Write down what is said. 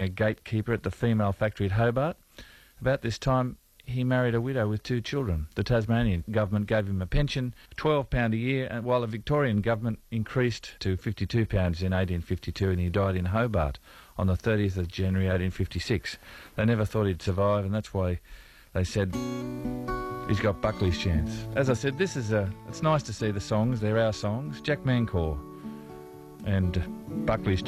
a gatekeeper at the female factory at Hobart. About this time, he married a widow with 2 children. The Tasmanian government gave him a pension, £12 a year, and while the Victorian government increased to £52 in 1852, and he died in Hobart on the 30th of January 1856. They never thought he'd survive, and that's why they said he's got Buckley's chance. As I said, it's nice to see the songs. They're our songs. Jack Mancore and Buckley's